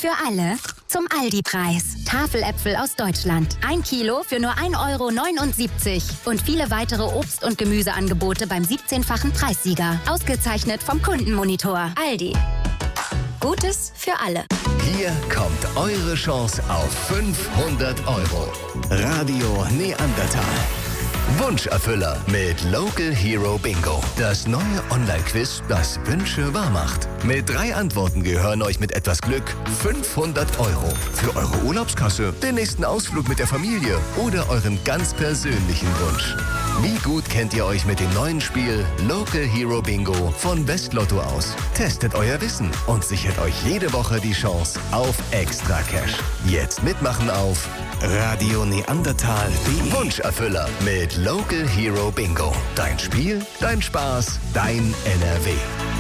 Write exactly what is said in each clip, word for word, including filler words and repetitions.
für alle zum Aldi-Preis. Tafeläpfel aus Deutschland. Ein Kilo für nur ein Euro neunundsiebzig. Und viele weitere Obst- und Gemüseangebote beim siebzehnfachen Preissieger. Ausgezeichnet vom Kundenmonitor. Aldi. Gutes für alle. Hier kommt eure Chance auf fünfhundert Euro. Radio Neandertal. Wunscherfüller mit Local Hero Bingo. Das neue Online-Quiz, das Wünsche wahr macht. Mit drei Antworten gehören euch mit etwas Glück fünfhundert Euro. Für eure Urlaubskasse, den nächsten Ausflug mit der Familie oder euren ganz persönlichen Wunsch. Wie gut kennt ihr euch mit dem neuen Spiel Local Hero Bingo von Westlotto aus? Testet euer Wissen und sichert euch jede Woche die Chance auf Extra Cash. Jetzt mitmachen auf radio neandertal punkt de. Wunscherfüller mit Local Hero Bingo. Dein Spiel, dein Spaß, dein N R W.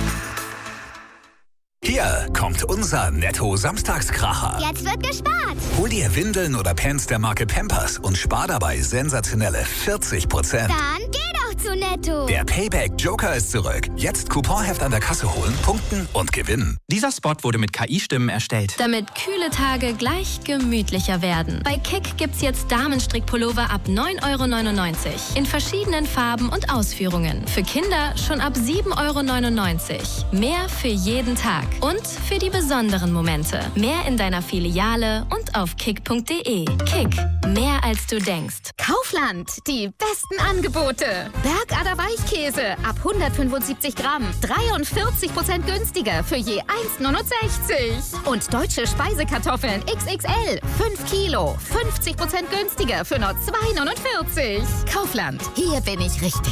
Hier kommt unser Netto-Samstagskracher. Jetzt wird gespart. Hol dir Windeln oder Pants der Marke Pampers und spar dabei sensationelle vierzig Prozent. Dann geh doch zu Netto. Der Payback-Joker ist zurück. Jetzt Couponheft an der Kasse holen, punkten und gewinnen. Dieser Spot wurde mit K I-Stimmen erstellt. Damit kühle Tage gleich gemütlicher werden. Bei Kick gibt's jetzt Damenstrickpullover ab neun Euro neunundneunzig. In verschiedenen Farben und Ausführungen. Für Kinder schon ab sieben Euro neunundneunzig. Mehr für jeden Tag. Und für die besonderen Momente. Mehr in deiner Filiale und auf kick punkt de. Kick, mehr als du denkst. Kaufland, die besten Angebote. Bergader Weichkäse ab hundertfünfundsiebzig Gramm. dreiundvierzig Prozent günstiger für je eins neunundsechzig. Und deutsche Speisekartoffeln X X L. fünf Kilo. fünfzig Prozent günstiger für nur zwei neunundvierzig. Kaufland, hier bin ich richtig.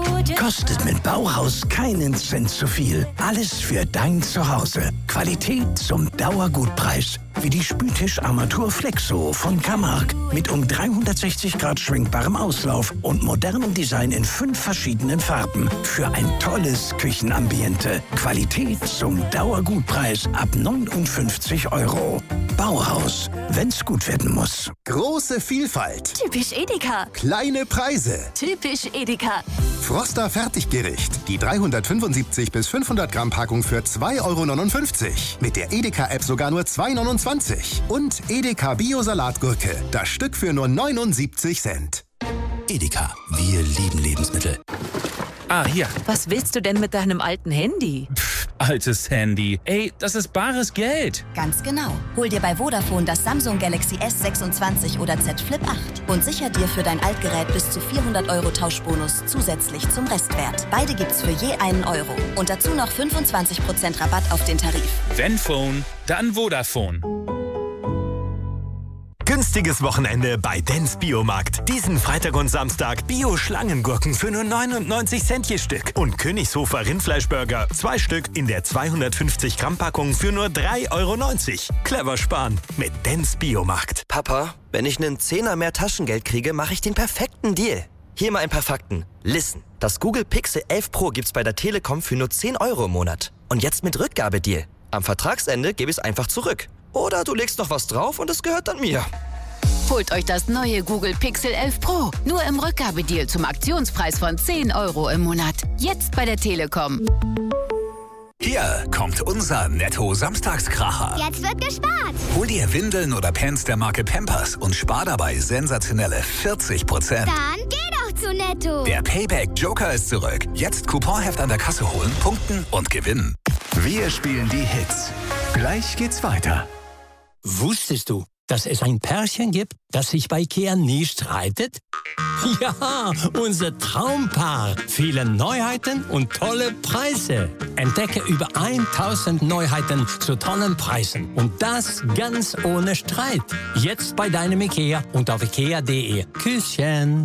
Kostet mit Bauhaus keinen Cent zu viel. Alles für dein Zuhause. Qualität zum Dauergutpreis. Wie die Spültischarmatur Flexo von Camargue. Mit um dreihundertsechzig Grad schwenkbarem Auslauf und modernem Design in fünf verschiedenen Farben. Für ein tolles Küchenambiente. Qualität zum Dauergutpreis ab neunundfünfzig Euro. Bauhaus, wenn's gut werden muss. Große Vielfalt. Typisch Edeka. Kleine Preise. Typisch Edeka. Froster Fertiggericht. Die dreihundertfünfundsiebzig bis fünfhundert Gramm Packung für zwei Euro neunundfünfzig. Mit der Edeka-App sogar nur zwei Euro neunundzwanzig. Und Edeka Bio-Salatgurke. Das Stück für nur neunundsiebzig Cent. Edeka, wir lieben Lebensmittel. Ah, hier. Was willst du denn mit deinem alten Handy? Pff, altes Handy. Ey, das ist bares Geld. Ganz genau. Hol dir bei Vodafone das Samsung Galaxy S sechsundzwanzig oder Z Flip acht und sicher dir für dein Altgerät bis zu vierhundert Euro Tauschbonus zusätzlich zum Restwert. Beide gibt's für je einen Euro. Und dazu noch fünfundzwanzig Prozent Rabatt auf den Tarif. Wenn Phone, dann Vodafone. Günstiges Wochenende bei Dens Biomarkt. Diesen Freitag und Samstag Bio-Schlangengurken für nur neunundneunzig Cent je Stück. Und Königshofer Rindfleischburger, zwei Stück in der zweihundertfünfzig Gramm Packung für nur drei Euro neunzig. Clever sparen mit Dens Biomarkt. Papa, wenn ich einen Zehner mehr Taschengeld kriege, mache ich den perfekten Deal. Hier mal ein paar Fakten. Listen, das Google Pixel elf Pro gibt's bei der Telekom für nur zehn Euro im Monat. Und jetzt mit Rückgabedeal. Am Vertragsende gebe ich es einfach zurück. Oder du legst noch was drauf und es gehört dann mir. Holt euch das neue Google Pixel elf Pro. Nur im Rückgabedeal zum Aktionspreis von zehn Euro im Monat. Jetzt bei der Telekom. Hier kommt unser Netto-Samstagskracher. Jetzt wird gespart. Hol dir Windeln oder Pants der Marke Pampers und spar dabei sensationelle vierzig Prozent. Dann geh doch zu Netto. Der Payback-Joker ist zurück. Jetzt Couponheft an der Kasse holen, punkten und gewinnen. Wir spielen die Hits. Gleich geht's weiter. Wusstest du, dass es ein Pärchen gibt, das sich bei Ikea nie streitet? Ja, unser Traumpaar. Viele Neuheiten und tolle Preise. Entdecke über tausend Neuheiten zu tollen Preisen. Und das ganz ohne Streit. Jetzt bei deinem Ikea und auf ikea punkt de. Küsschen.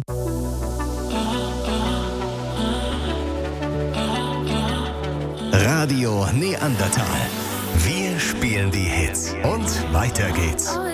Radio Neandertal. Wir spielen die Hits. Und weiter geht's.